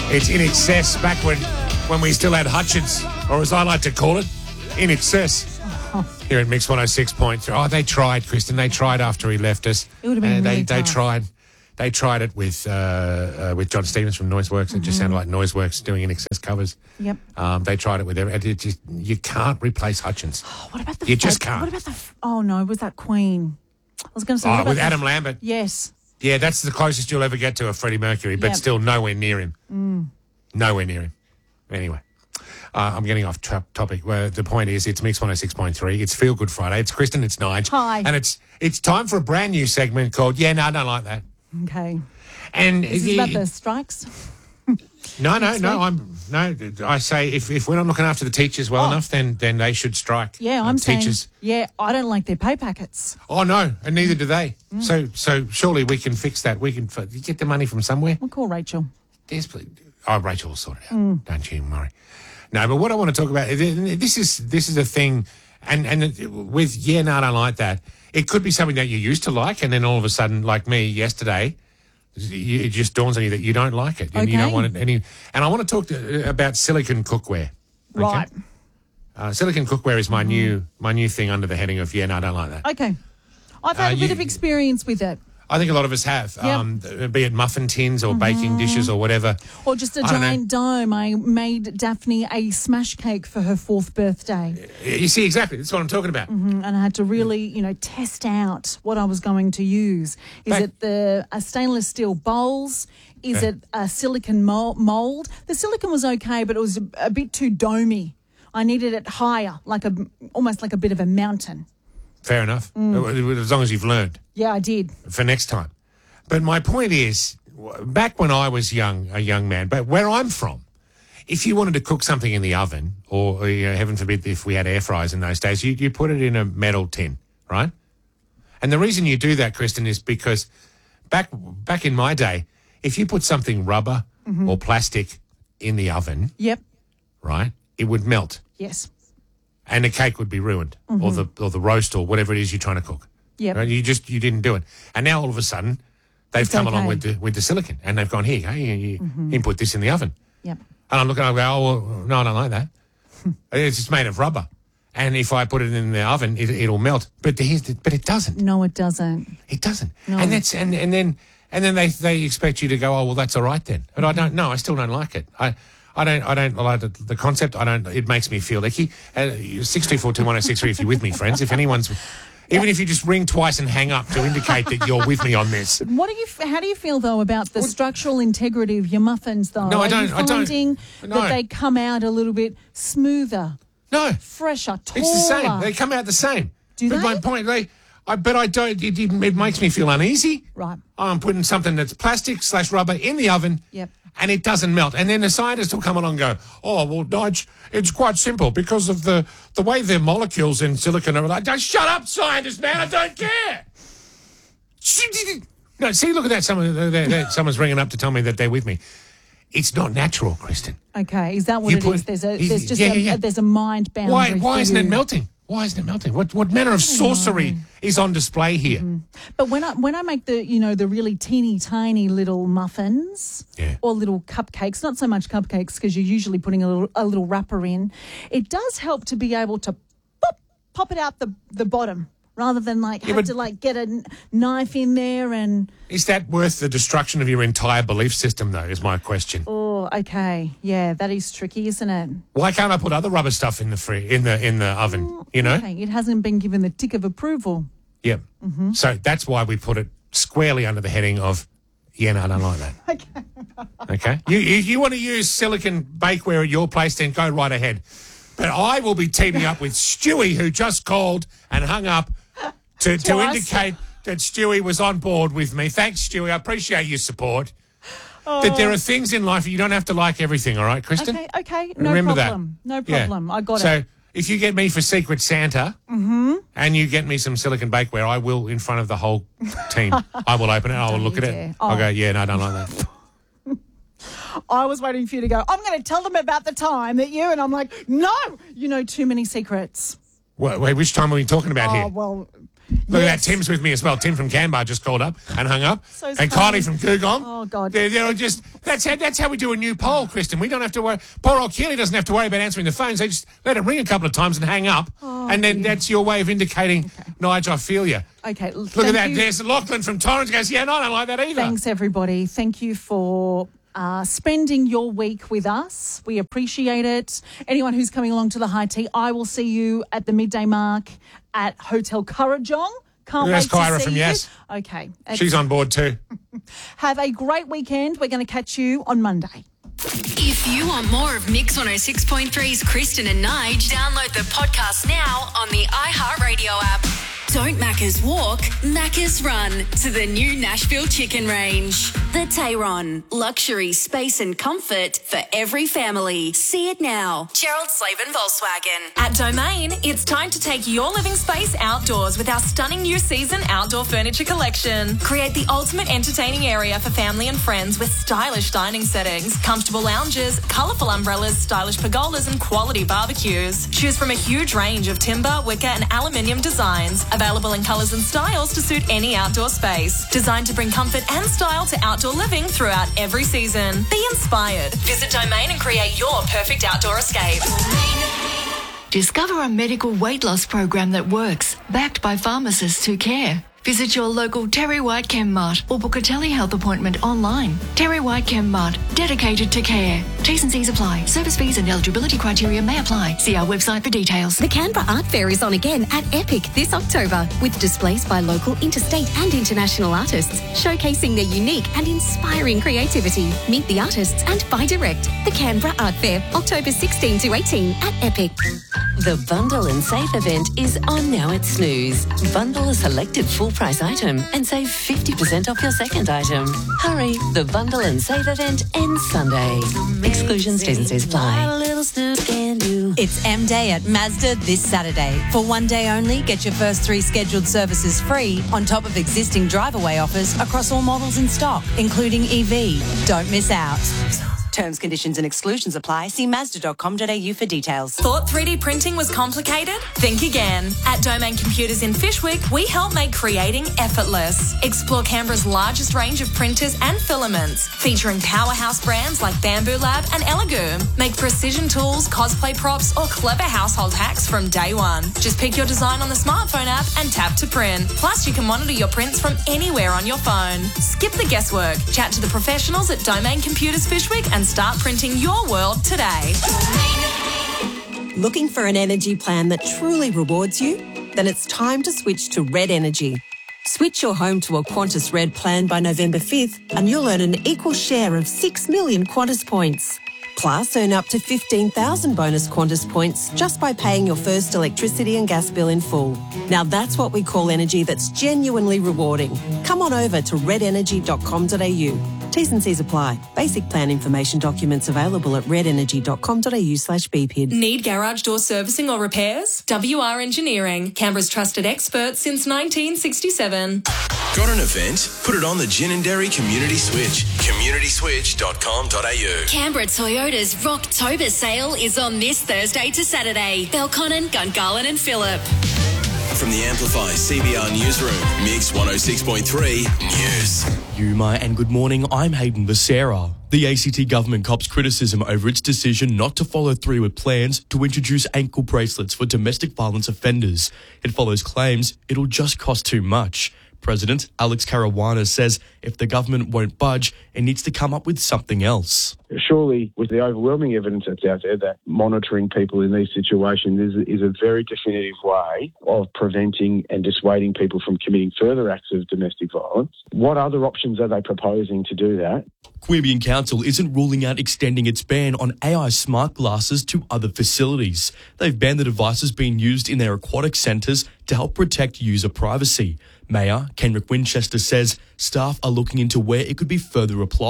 It's In Excess, back when we still had Hutchins, or as I like to call it, In Excess. Here at Mix 106.3. Oh, they tried, Kristen. They tried after he left us. It would have been really they tough. tried. They tried it with John Stevens from Noiseworks. It just sounded like Noiseworks doing In Excess covers. Yep. They tried it with you can't replace Hutchins. What about the You just can't. What about oh no, was that Queen? I was going to say what about With Adam Lambert. Yes. Yeah, that's the closest you'll ever get to a Freddie Mercury, but Yep. still nowhere near him. Nowhere near him. Anyway, I'm getting off topic. The point is, it's Mix 106.3. It's Feel Good Friday. It's Kristen. It's Nige. Hi. And it's time for a brand new segment called Yeah, No, I Don't Like That. Okay. And Is this about the strikes? No. I say if we're not looking after the teachers well enough, then they should strike. Yeah, I'm teachers. saying. Yeah, I don't like their pay packets. Oh no, and neither do they. So surely we can fix that. We can get the money from somewhere. We'll call Rachel. Rachel will sort it out. Don't you worry. No, but what I want to talk about, this is a thing, and with Yeah, No, I Don't Like That, it could be something that you used to like, and then all of a sudden, like me yesterday, it just dawns on you that you don't like it, and you don't want it any. And I want to talk about silicone cookware. Okay? Right. Silicone cookware is my new thing under the heading of Yeah, No, I Don't Like That. Okay. I've had a bit of experience with it. I think a lot of us have, be it muffin tins or baking dishes or whatever. Or just a giant dome. I made Daphne a smash cake for her 4th birthday. You see, exactly. That's what I'm talking about. And I had to really, test out what I was going to use. Is it a stainless steel bowls? Is it a silicone mould? The silicone was okay, but it was a bit too domey. I needed it higher, almost like a bit of a mountain. Fair enough. As long as you've learned. Yeah, I did. For next time. But my point is, back when I was a young man, but where I'm from, if you wanted to cook something in the oven, or heaven forbid if we had air fryers in those days, you put it in a metal tin, right? And the reason you do that, Kristen, is because back in my day, if you put something rubber or plastic in the oven, Yep. right, it would melt. Yes. And the cake would be ruined, or the roast, or whatever it is you're trying to cook. Yep. Right? You didn't do it, and now all of a sudden, they've come along with the silicone, and they've gone here. You can put this in the oven. Yep. And I look and I go, oh well, no, I don't like that. It's just made of rubber, and if I put it in the oven, it'll melt. But it doesn't. No, it doesn't. It doesn't. No. And that's and then they expect you to go, oh well, that's all right then. But I don't. No, I still don't like it. I don't like the concept. It makes me feel icky. 62421063 if you're with me, friends. Even if you just ring twice and hang up to indicate that you're with me on this. How do you feel though about the structural integrity of your muffins though? No, I Are don't. you finding that they come out a little bit smoother, No, fresher, taller? it's the same. They come out the same. Do but they? my point, but I don't. It makes me feel uneasy. Right. I'm putting something that's plastic/rubber in the oven. Yep. And it doesn't melt. And then the scientists will come along and go, oh, well, Nige, it's quite simple because of the way the molecules in silicon are like, shut up, scientist, man, I don't care. No, see, look at that. Someone's ringing up to tell me that they're with me. It's not natural, Kristen. Okay, is that what it is? There's a mind boundary. Why isn't it melting? Why isn't it melting? What manner of sorcery is on display here? But when I make the really teeny tiny little muffins or little cupcakes, not so much cupcakes because you're usually putting a little wrapper in, it does help to be able to pop it out the bottom rather than get a knife in there and. Is that worth the destruction of your entire belief system though, is my question. Oh, okay. Yeah, that is tricky, isn't it? Why can't I put other rubber stuff in the oven, Okay, it hasn't been given the tick of approval. Yep. So that's why we put it squarely under the heading of, yeah, no, I don't like that. Okay. You want to use silicone bakeware at your place, then go right ahead. But I will be teaming up with Stewie, who just called and hung up to indicate that Stewie was on board with me. Thanks, Stewie. I appreciate your support. That there are things in life you don't have to like everything, all right, Kristen? Okay. No Remember problem. that. No problem. Yeah. I got it. So if you get me for Secret Santa and you get me some silicone bakeware, I will, in front of the whole team, I will open it, I will look at it. I'll go, yeah, no, I don't like that. I was waiting for you to go, I'm going to tell them about the time that you, and I'm like, no, you know too many secrets. Wait, which time are we talking about here? Oh, well, Look at that. Tim's with me as well. Tim from Canberra just called up and hung up. So's and Kylie. Kylie from Coogong. Oh, God. They're just, that's how we do a new poll, Kristen. We don't have to worry. Poor old Keely doesn't have to worry about answering the phones. They just let it ring a couple of times and hang up. And then that's your way of indicating, Nigel, I feel you. Okay. Look at that. There's Lachlan from Torrens goes, yeah, no, I don't like that either. Thanks, everybody. Thank you for spending your week with us. We appreciate it. Anyone who's coming along to the high tea, I will see you at the midday mark at Hotel Kurrajong. Can't That's wait Kyra to see from you. Yes. Okay. She's on board too. Have a great weekend. We're going to catch you on Monday. If you want more of Mix 106.3's Kristen and Nige, download the podcast now on the iHeartRadio app. Don't Macca's walk, Macca's run to the new Nashville Chicken Range. The Tayron. Luxury, space and comfort for every family. See it now. Gerald Slavin Volkswagen. At Domain, it's time to take your living space outdoors with our stunning new season outdoor furniture collection. Create the ultimate entertaining area for family and friends with stylish dining settings, comfortable lounges, colourful umbrellas, stylish pergolas and quality barbecues. Choose from a huge range of timber, wicker and aluminium designs, available in colours and styles to suit any outdoor space. Designed to bring comfort and style to outdoor living throughout every season. Be inspired. Visit Domain and create your perfect outdoor escape. Discover a medical weight loss program that works, backed by pharmacists who care. Visit your local Terry White Chem Mart or book a telehealth appointment online. Terry White Chem Mart, dedicated to care. T's and C's apply. Service fees and eligibility criteria may apply. See our website for details. The Canberra Art Fair is on again at Epic this October with displays by local, interstate and international artists showcasing their unique and inspiring creativity. Meet the artists and buy direct. The Canberra Art Fair, October 16 to 18 at Epic. The Bundle and Save event is on now at Snooze. Bundle a selected full-price item and save 50% off your second item. Hurry, the Bundle and Save event ends Sunday. Exclusions, T's and C's apply. It's M-Day at Mazda this Saturday. For one day only, get your first 3 scheduled services free on top of existing drive-away offers across all models in stock, including EV. Don't miss out. Terms, conditions and exclusions apply. See Mazda.com.au for details. Thought 3D printing was complicated? Think again. At Domain Computers in Fyshwick, we help make creating effortless. Explore Canberra's largest range of printers and filaments, featuring powerhouse brands like Bamboo Lab and Elegoo. Make precision tools, cosplay props, or clever household hacks from day one. Just pick your design on the smartphone app and tap to print. Plus, you can monitor your prints from anywhere on your phone. Skip the guesswork. Chat to the professionals at Domain Computers Fyshwick and start printing your world today. Looking for an energy plan that truly rewards you? Then it's time to switch to Red Energy. Switch your home to a Qantas Red plan by November 5th and you'll earn an equal share of 6 million Qantas points. Plus, earn up to 15,000 bonus Qantas points just by paying your first electricity and gas bill in full. Now that's what we call energy that's genuinely rewarding. Come on over to redenergy.com.au. T's and C's apply. Basic plan information documents available at redenergy.com.au/BPID. Need garage door servicing or repairs? WR Engineering, Canberra's trusted experts since 1967. Got an event? Put it on the Gin and Dairy Community Switch. communityswitch.com.au. Canberra Toyota's Rocktober sale is on this Thursday to Saturday. Belconnen, Gungahlin and Phillip. From the Amplify CBR Newsroom, Mix 106.3 News. Yuma and good morning, I'm Hayden Becerra. The ACT government cops criticism over its decision not to follow through with plans to introduce ankle bracelets for domestic violence offenders. It follows claims it'll just cost too much. President Alex Caruana says if the government won't budge, it needs to come up with something else. Surely, with the overwhelming evidence that's out there, that monitoring people in these situations is a very definitive way of preventing and dissuading people from committing further acts of domestic violence. What other options are they proposing to do that? Queanbeyan Council isn't ruling out extending its ban on AI smart glasses to other facilities. They've banned the devices being used in their aquatic centres to help protect user privacy. Mayor Kenrick Winchester says staff are looking into where it could be further applied.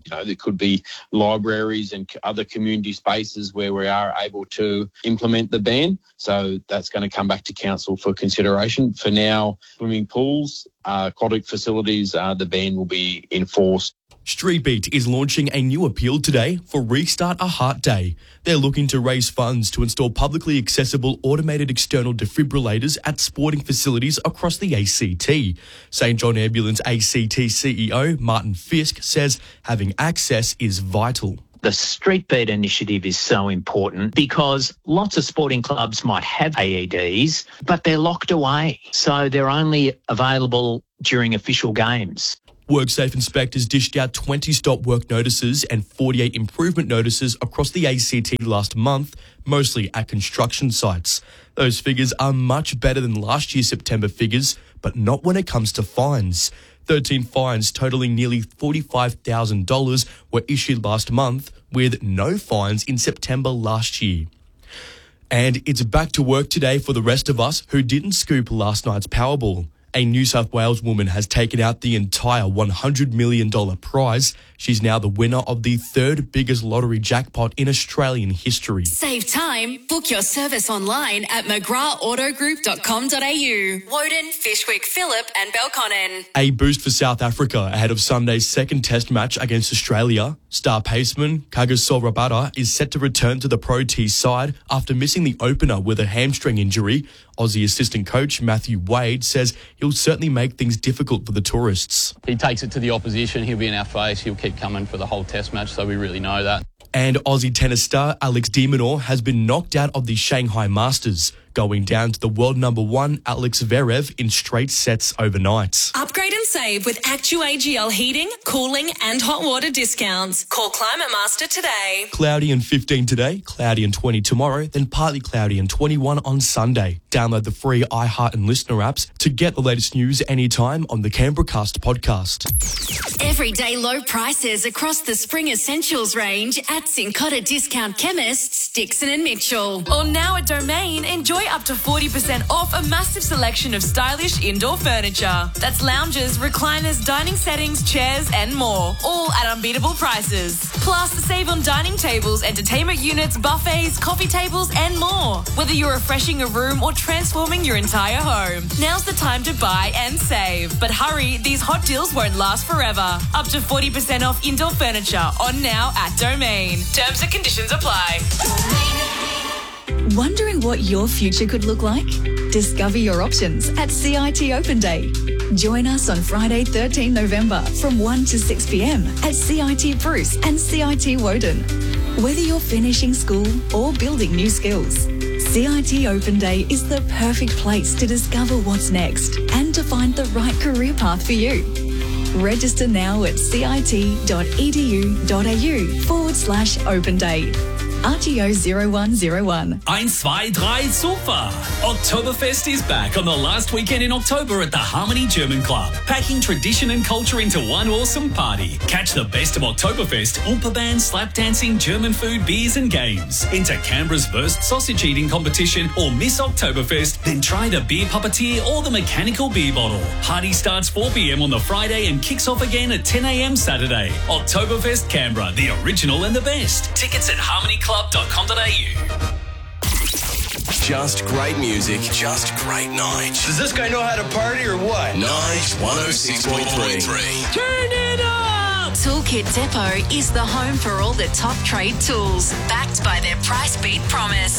There could be libraries and other community spaces where we are able to implement the ban. So that's going to come back to council for consideration. For now, swimming pools, aquatic facilities, the ban will be enforced. Street Beat is launching a new appeal today for Restart a Heart Day. They're looking to raise funds to install publicly accessible automated external defibrillators at sporting facilities across the ACT. St John Ambulance ACT CEO Martin Fisk says having access is vital. The Street Beat initiative is so important because lots of sporting clubs might have AEDs, but they're locked away. So they're only available during official games. WorkSafe inspectors dished out 20 stop work notices and 48 improvement notices across the ACT last month, mostly at construction sites. Those figures are much better than last year's September figures, but not when it comes to fines. 13 fines totaling nearly $45,000 were issued last month, with no fines in September last year. And it's back to work today for the rest of us who didn't scoop last night's Powerball. A New South Wales woman has taken out the entire $100 million prize. She's now the winner of the third biggest lottery jackpot in Australian history. Save time. Book your service online at mcgrathautogroup.com.au. Woden, Fishwick, Phillip and Belconnen. A boost for South Africa ahead of Sunday's second test match against Australia. Star paceman Kagiso Rabada is set to return to the Pro T side after missing the opener with a hamstring injury. Aussie assistant coach Matthew Wade says he'll certainly make things difficult for the tourists. He takes it to the opposition, he'll be in our face, he'll keep coming for the whole test match, so we really know that. And Aussie tennis star Alex de Minaur has been knocked out of the Shanghai Masters, going down to the world number one Alex Zverev in straight sets overnight. Upgrade and save with ActuAGL heating, cooling and hot water discounts. Call Climate Master today. Cloudy and 15 today, cloudy and 20 tomorrow, then partly cloudy and 21 on Sunday. Download the free iHeart and Listener apps to get the latest news anytime on the Canberracast podcast. Everyday low prices across the spring essentials range at Cincotta Discount Chemists, Dixon and Mitchell. Or now at Domain, enjoy up to 40% off a massive selection of stylish indoor furniture. That's lounges, recliners, dining settings, chairs and more, all at unbeatable prices. Plus, save on dining tables, entertainment units, buffets, coffee tables and more. Whether you're refreshing a room or transforming your entire home, now's the time to buy and save. But hurry, these hot deals won't last forever. Up to 40% off indoor furniture on now at Domain. Terms and conditions apply. Wondering what your future could look like? Discover your options at CIT Open Day. Join us on Friday, 13 November from 1 to 6 p.m. at CIT Bruce and CIT Woden. Whether you're finishing school or building new skills, CIT Open Day is the perfect place to discover what's next and to find the right career path for you. Register now at cit.edu.au/Open Day. RTO 0101. 1, 2, 3, super! Oktoberfest is back on the last weekend in October at the Harmony German Club, packing tradition and culture into one awesome party. Catch the best of Oktoberfest, Oompa Band, slap dancing, German food, beers and games. Enter Canberra's first sausage eating competition or Miss Oktoberfest, then try the beer puppeteer or the mechanical beer bottle. Party starts 4 p.m. on the Friday and kicks off again at 10 a.m. Saturday. Oktoberfest Canberra, the original and the best. Tickets at harmonyclub.com.au. Just great music, just great Nige. Does this guy know how to party or what? Nige 106.3. Turn it up! Toolkit Depot is the home for all the top trade tools, backed by their price beat promise.